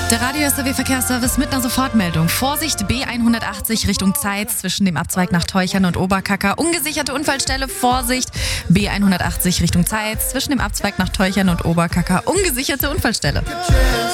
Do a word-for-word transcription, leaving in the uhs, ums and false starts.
Der Radio S R W Verkehrsservice mit einer Sofortmeldung. Vorsicht, B hundertachtzig Richtung Zeitz zwischen dem Abzweig nach Teuchern und Oberkacker. Ungesicherte Unfallstelle, Vorsicht, B hundertachtzig Richtung Zeitz zwischen dem Abzweig nach Teuchern und Oberkacker. Ungesicherte Unfallstelle.